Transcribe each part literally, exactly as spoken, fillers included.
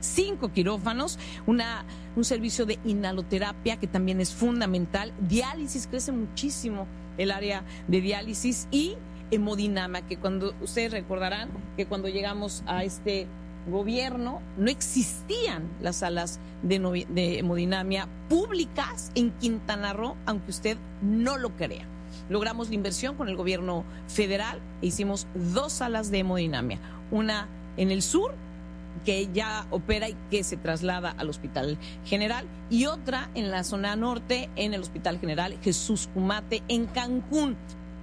cinco quirófanos, una, un servicio de inhaloterapia que también es fundamental, diálisis, crece muchísimo el área de diálisis, y hemodinamia, que cuando ustedes recordarán que cuando llegamos a este gobierno no existían las salas de, no, de hemodinamia públicas en Quintana Roo, aunque usted no lo crea. Logramos la inversión con el gobierno federal e hicimos dos salas de hemodinamia, una en el sur, que ya opera y que se traslada al Hospital General, y otra en la zona norte, en el Hospital General Jesús Cumate, en Cancún.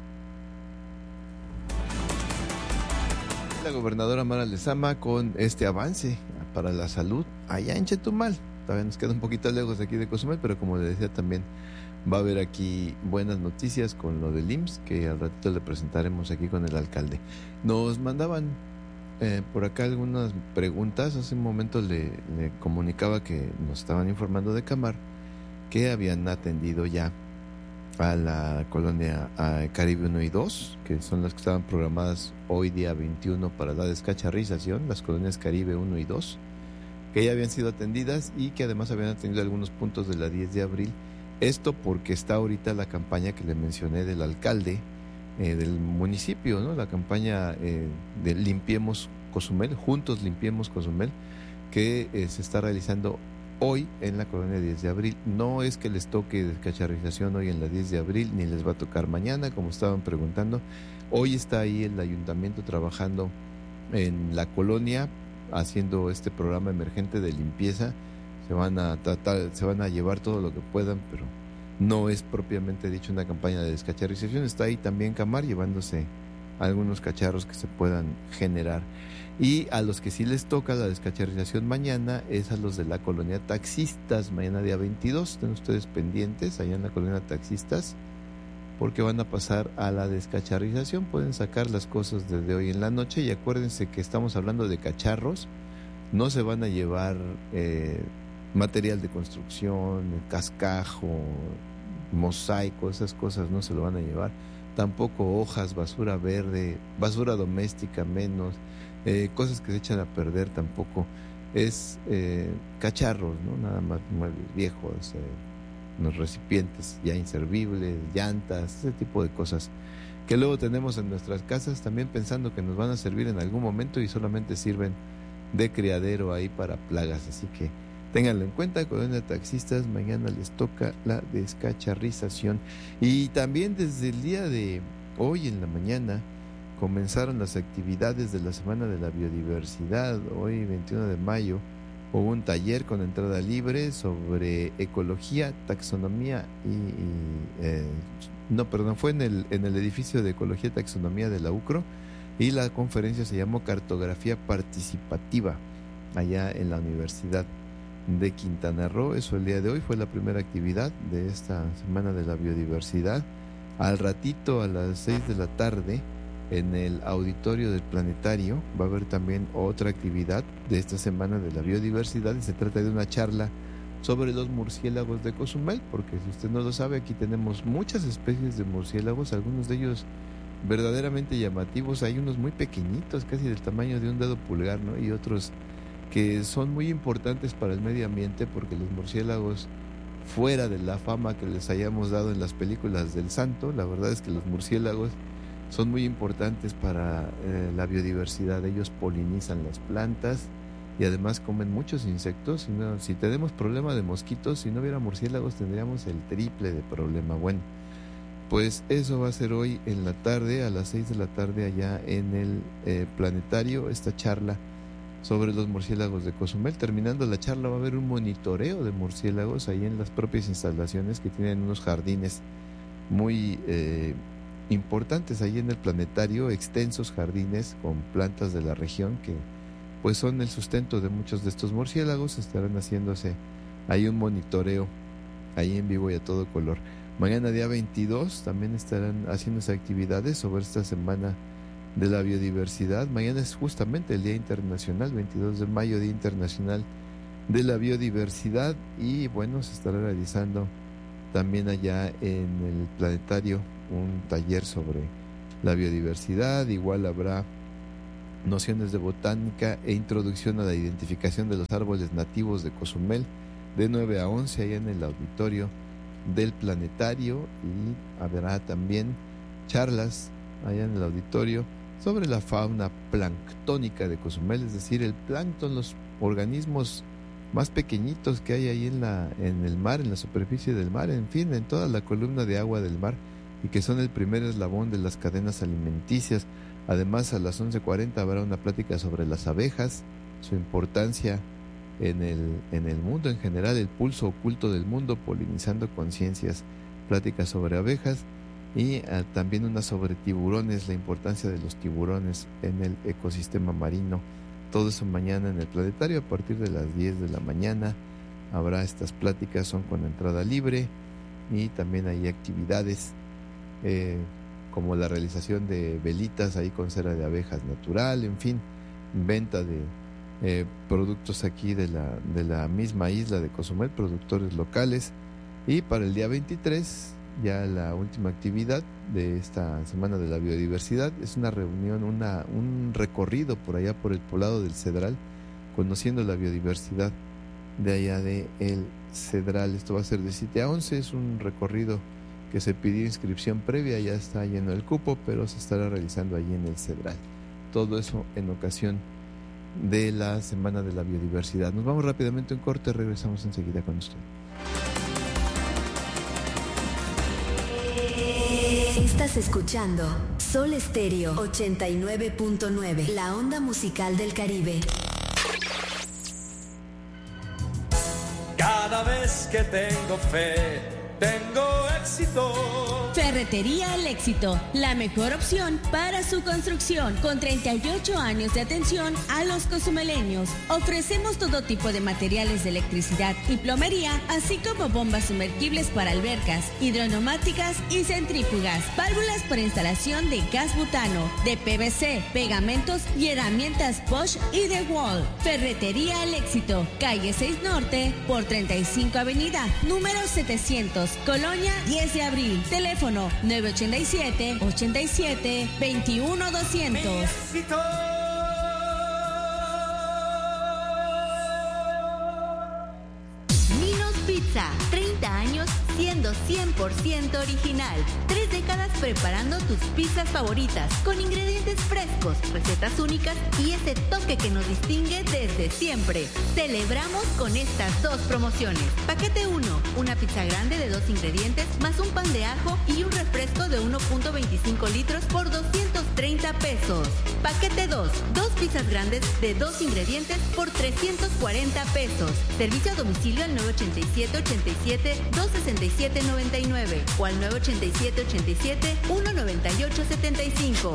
La gobernadora Mara Lezama con este avance para la salud allá en Chetumal. Todavía nos queda un poquito lejos de aquí de Cozumel, pero como le decía, también va a haber aquí buenas noticias con lo del I M S S, que al ratito le presentaremos aquí con el alcalde. Nos mandaban eh, por acá algunas preguntas. Hace un momento le, le comunicaba que nos estaban informando de Camar que habían atendido ya a la colonia a Caribe uno y dos, que son las que estaban programadas hoy día veintiuno para la descacharrización, las colonias Caribe uno y dos, que ya habían sido atendidas y que además habían atendido algunos puntos de la diez de abril. Esto porque está ahorita la campaña que le mencioné del alcalde eh, del municipio, ¿no? La campaña eh, de Limpiemos Cozumel, Juntos Limpiemos Cozumel, que eh, se está realizando hoy en la colonia diez de abril. No es que les toque descacharrización hoy en la diez de abril, ni les va a tocar mañana, como estaban preguntando. Hoy está ahí el ayuntamiento trabajando en la colonia, haciendo este programa emergente de limpieza. Se van a tratar, se van a llevar todo lo que puedan, pero no es propiamente dicho una campaña de descacharrización. Está ahí también Camar llevándose algunos cacharros que se puedan generar. Y a los que sí les toca la descacharrización mañana es a los de la colonia Taxistas, mañana día veintidós. Estén ustedes pendientes allá en la colonia Taxistas, porque van a pasar a la descacharrización. Pueden sacar las cosas desde hoy en la noche, y acuérdense que estamos hablando de cacharros. No se van a llevar eh, material de construcción, cascajo, mosaico, esas cosas no se lo van a llevar. Tampoco hojas, basura verde, basura doméstica menos, eh, cosas que se echan a perder tampoco. Es eh, cacharros, ¿no? Nada más muebles viejos, eh, unos recipientes ya inservibles, llantas, ese tipo de cosas que luego tenemos en nuestras casas también pensando que nos van a servir en algún momento y solamente sirven de criadero ahí para plagas. Así que ténganlo en cuenta, colonia Taxistas, mañana les toca la descacharrización. Y también desde el día de hoy en la mañana comenzaron las actividades de la Semana de la Biodiversidad. Hoy, veintiuno de mayo, hubo un taller con entrada libre sobre ecología, taxonomía y... y eh, no, perdón, fue en el, en el edificio de ecología y taxonomía de la U C R O, y la conferencia se llamó Cartografía Participativa, allá en la Universidad de Quintana Roo. Eso el día de hoy fue la primera actividad de esta Semana de la Biodiversidad. Al ratito, a las seis de la tarde, en el auditorio del Planetario, va a haber también otra actividad de esta Semana de la Biodiversidad, y se trata de una charla sobre los murciélagos de Cozumel, porque si usted no lo sabe, aquí tenemos muchas especies de murciélagos, algunos de ellos verdaderamente llamativos. Hay unos muy pequeñitos, casi del tamaño de un dedo pulgar, ¿no? Y otros que son muy importantes para el medio ambiente, porque los murciélagos, fuera de la fama que les hayamos dado en las películas del santo, la verdad es que los murciélagos son muy importantes para eh, la biodiversidad. Ellos polinizan las plantas y además comen muchos insectos. Si, no, si tenemos problema de mosquitos, si no hubiera murciélagos tendríamos el triple de problema. Bueno, pues eso va a ser hoy en la tarde, a las seis de la tarde, allá en el eh, Planetario, esta charla sobre los murciélagos de Cozumel. Terminando la charla va a haber un monitoreo de murciélagos ahí en las propias instalaciones, que tienen unos jardines muy eh, importantes ahí en el Planetario, extensos jardines con plantas de la región que pues son el sustento de muchos de estos murciélagos. Estarán haciéndose ahí un monitoreo ahí en vivo y a todo color. Mañana día veintidós también estarán haciéndose actividades sobre esta Semana de la Biodiversidad. Mañana es justamente el Día Internacional, veintidós de mayo, Día Internacional de la Biodiversidad, y bueno, se estará realizando también allá en el Planetario un taller sobre la biodiversidad. Igual habrá nociones de botánica e introducción a la identificación de los árboles nativos de Cozumel, de nueve a once, allá en el auditorio del planetario, y habrá también charlas allá en el auditorio sobre la fauna planctónica de Cozumel, es decir, el plancton, los organismos más pequeñitos que hay ahí en la en el mar, en la superficie del mar, en fin, en toda la columna de agua del mar, y que son el primer eslabón de las cadenas alimenticias. Además, a las once cuarenta habrá una plática sobre las abejas, su importancia en el, en el mundo en general, el pulso oculto del mundo, polinizando conciencias, pláticas sobre abejas, y uh, también una sobre tiburones, la importancia de los tiburones en el ecosistema marino. Todo eso mañana en el planetario a partir de las diez de la mañana. Habrá estas pláticas, son con entrada libre, y también hay actividades eh, como la realización de velitas ahí con cera de abejas natural, en fin, venta de eh, productos aquí de la, de la misma isla de Cozumel, productores locales. Y para el día veintitrés, ya la última actividad de esta Semana de la Biodiversidad, es una reunión, una, un recorrido por allá por el poblado del Cedral, conociendo la biodiversidad de allá de el Cedral. Esto va a ser de siete a once, es un recorrido que se pidió inscripción previa, ya está lleno el cupo, pero se estará realizando allí en el Cedral. Todo eso en ocasión de la Semana de la Biodiversidad. Nos vamos rápidamente a un corte, regresamos enseguida con usted. Estás escuchando Sol Estéreo ochenta y nueve punto nueve, la onda musical del Caribe. Cada vez que tengo fe, tengo éxito. Ferretería El Éxito, la mejor opción para su construcción, con treinta y ocho años de atención a los cozumeleños. Ofrecemos todo tipo de materiales de electricidad y plomería, así como bombas sumergibles para albercas, hidroneumáticas y centrífugas, válvulas para instalación de gas butano, de P V C, pegamentos y herramientas Bosch y DeWalt. Ferretería El Éxito, calle seis Norte por treinta y cinco Avenida, número setecientos, Colonia diez de abril. Teléfono nueve ochenta y siete, ochenta y siete, veintiuno doscientos. Minos Pizza, treinta años siendo cien por ciento original. Tres décadas preparando tus pizzas favoritas con ingredientes frescos, recetas únicas y ese toque que nos distingue desde siempre. Celebramos con estas dos promociones. Paquete uno, una pizza grande de dos ingredientes más un pan de ajo y un refresco de uno punto veinticinco litros por doscientos treinta pesos. Paquete dos, dos pizzas grandes de dos ingredientes por trescientos cuarenta pesos. Servicio a domicilio al nueve ochenta y siete, ochenta y siete, dos sesenta y siete, noventa y nueve o al nueve ochenta y siete, ochenta y siete, uno noventa y ocho, setenta y cinco.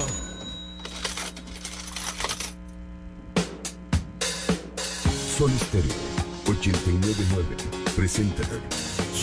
Sol Estéreo ochenta y nueve punto nueve presenta